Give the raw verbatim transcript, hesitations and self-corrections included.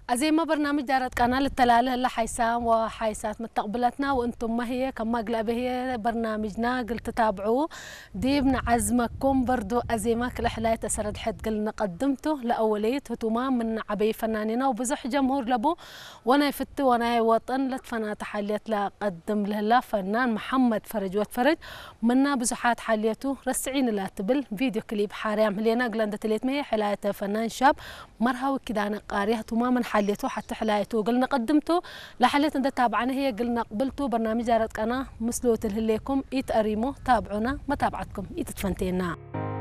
أزيما برنامج دارت قناة للتلالة هلا حيسام وحيسات مستقبلتنا وانتم ما هي كما قلبه هي برنامجنا قلت تتابعوه دي بنعزمكم برضو أزيما كل حلاية تسرد حد قلنا قدمته لأولية هتومام من عبي فنانينا وبزح جمهور لبو وانا يفت وانا وطن لتفنات حاليات لا قدم له فنان محمد فرج وتفرج منا بزحات حاليته رسعين لا تبل فيديو كليب حاريام هلينا قلنا تليت مية حلاية فنان شاب مرها وكذا أنا قاريها تماما حليته حتى حلايته قلنا قدمته لحليت انت تابعنا هي قلنا قبلته برنامج جارت قناه مسلوت لكم يتقريمو تابعونا ما تابعتكم يتتفنتينا.